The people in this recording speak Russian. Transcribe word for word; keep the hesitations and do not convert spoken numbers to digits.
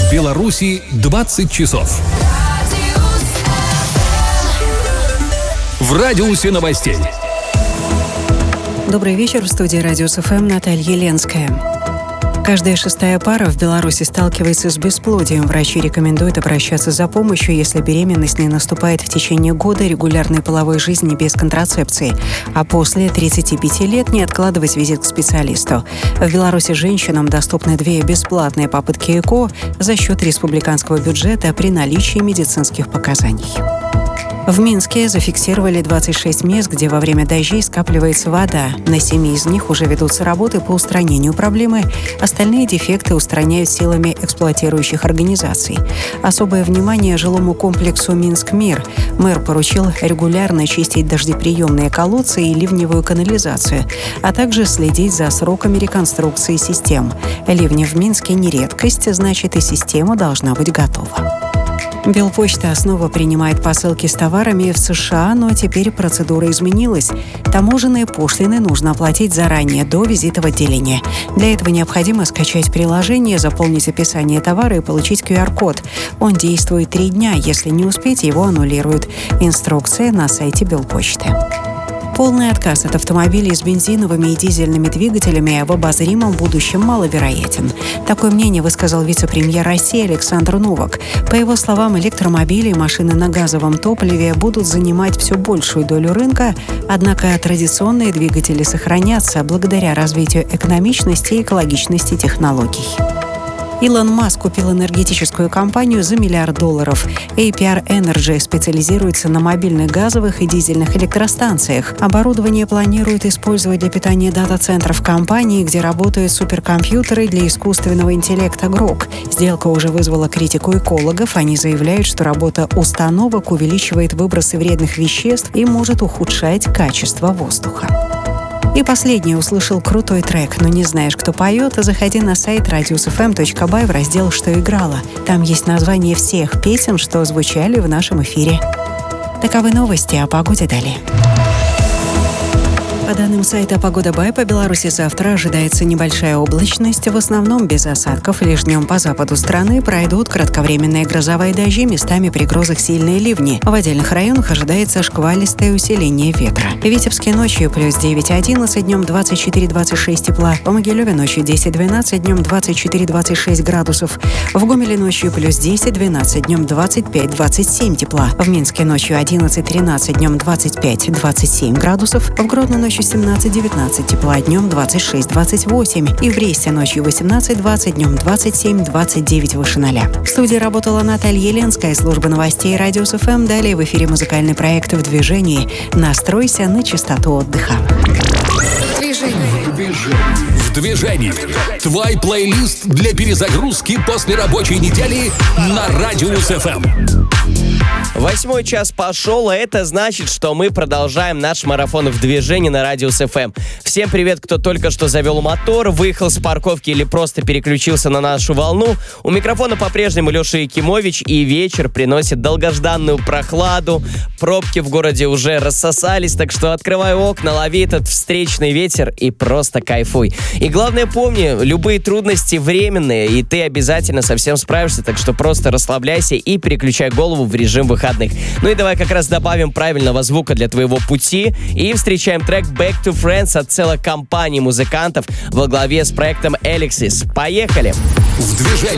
В Беларуси двадцать часов. В радиусе новостей. Добрый вечер. В студии Радиус ФМ Наталья Ленская. Каждая шестая пара в Беларуси сталкивается с бесплодием. Врачи рекомендуют обращаться за помощью, если беременность не наступает в течение года регулярной половой жизни без контрацепции, а после тридцати пяти лет не откладывать визит к специалисту. В Беларуси женщинам доступны две бесплатные попытки ЭКО за счет республиканского бюджета при наличии медицинских показаний. В Минске зафиксировали двадцать шесть мест, где во время дождей скапливается вода. На семи из них уже ведутся работы по устранению проблемы. Остальные дефекты устраняют силами эксплуатирующих организаций. Особое внимание жилому комплексу «Минск-Мир». Мэр поручил регулярно чистить дождеприемные колодцы и ливневую канализацию, а также следить за сроками реконструкции систем. Ливни в Минске не редкость, значит, и система должна быть готова. Белпочта снова принимает посылки с товарами в США, но теперь процедура изменилась. Таможенные пошлины нужно оплатить заранее, до визита в отделение. Для этого необходимо скачать приложение, заполнить описание товара и получить ку ар код. Он действует три дня. Если не успеть, его аннулируют. Инструкция на сайте Белпочты. Полный отказ от автомобилей с бензиновыми и дизельными двигателями в обозримом будущем маловероятен. Такое мнение высказал вице-премьер России Александр Новак. По его словам, электромобили и машины на газовом топливе будут занимать все большую долю рынка, однако традиционные двигатели сохранятся благодаря развитию экономичности и экологичности технологий. Илон Маск купил энергетическую компанию за миллиард долларов. эй пи ар Energy специализируется на мобильных газовых и дизельных электростанциях. Оборудование планируют использовать для питания дата-центров компании, где работают суперкомпьютеры для искусственного интеллекта Грок. Сделка уже вызвала критику экологов. Они заявляют, что работа установок увеличивает выбросы вредных веществ и может ухудшать качество воздуха. И последний услышал крутой трек, но не знаешь, кто поет, заходи на сайт радиус эф эм точка бай в раздел «Что играло». Там есть название всех песен, что звучали в нашем эфире. Таковы новости, о погоде далее. По данным сайта «Погода Бай», по Беларуси завтра ожидается небольшая облачность, в основном без осадков. Лишь днем по западу страны пройдут кратковременные грозовые дожди, местами при грозах сильные ливни. В отдельных районах ожидается шквалистое усиление ветра. В Витебске ночью плюс девять одиннадцать, днем двадцать четыре двадцать шесть тепла. В Могилеве ночью десять двенадцать, днем двадцать четыре двадцать шесть градусов. В Гомеле ночью плюс десять двенадцать, днем двадцать пять двадцать семь тепла. В Минске ночью одиннадцать тринадцать, днем двадцать пять двадцать семь градусов. В Гродно ночью семнадцать девятнадцать тепла, днем двадцать шесть двадцать восемь. И в Бресте ночью восемнадцать двадцать, днем двадцать семь двадцать девять выше ноля. В студии работала Наталья Ленская, служба новостей Радиус ФМ. Далее в эфире музыкальный проект «В движении». Настройся на частоту отдыха. Движение. В движении. Твой плейлист для перезагрузки после рабочей недели на Радиус ФМ. Восьмой час пошел, а это значит, что мы продолжаем наш марафон в движении на Радиус ФМ. Всем привет, кто только что завел мотор, выехал с парковки или просто переключился на нашу волну. У микрофона по-прежнему Леша Якимович, и вечер приносит долгожданную прохладу. Пробки в городе уже рассосались, так что открывай окна, лови этот встречный ветер и просто кайфуй. И главное помни, любые трудности временные, и ты обязательно со всем справишься, так что просто расслабляйся и переключай голову в режим выходных. Ну и давай как раз добавим правильного звука для твоего пути и встречаем трек Back to Friends от целой компании музыкантов во главе с проектом Alexis. Поехали! В движении.